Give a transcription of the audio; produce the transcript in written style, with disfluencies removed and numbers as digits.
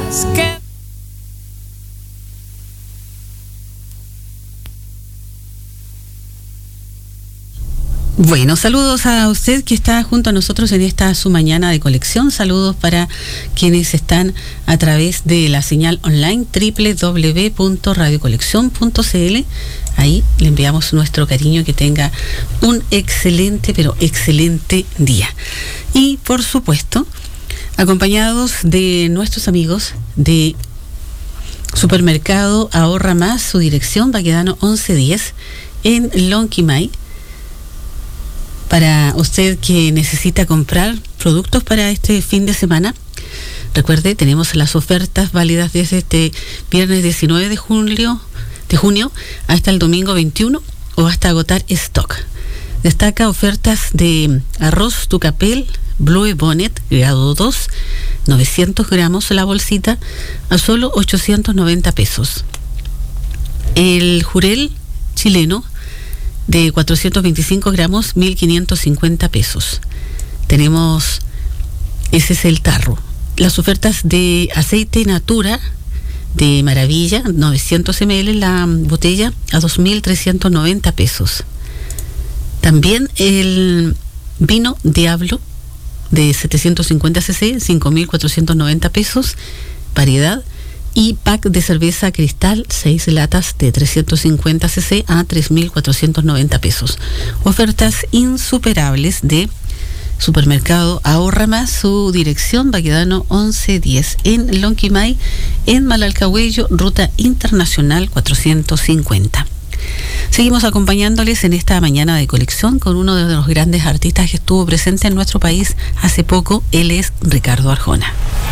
Bueno, saludos a usted que está junto a nosotros en esta su mañana de colección. Saludos para quienes están a través de la señal online www.radiocolección.cl. Ahí le enviamos nuestro cariño, que tenga un excelente, pero excelente día. Y por supuesto, acompañados de nuestros amigos de Supermercado Ahorra Más, su dirección Baquedano 1110 en Lonquimay. Para usted que necesita comprar productos para este fin de semana, recuerde, tenemos las ofertas válidas desde este viernes 19 de junio hasta el domingo 21 o hasta agotar stock. Destaca ofertas de arroz Tucapel Blue Bonnet grado 2, 900 gramos la bolsita, a solo 890 pesos. El jurel chileno de 425 gramos, 1.550 pesos. Tenemos, ese es el tarro. Las ofertas de aceite Natura de Maravilla, 900 ml la botella, a 2.390 pesos. También el vino Diablo de 750 cc, 5.490 pesos, variedad. Y pack de cerveza Cristal, 6 latas de 350 cc a 3.490 pesos. Ofertas insuperables de Supermercado Ahorra Más, su dirección Baquedano 1110 en Lonquimay, en Malalcahuello, ruta internacional 450. Seguimos acompañándoles en esta mañana de colección con uno de los grandes artistas que estuvo presente en nuestro país hace poco. Él es Ricardo Arjona.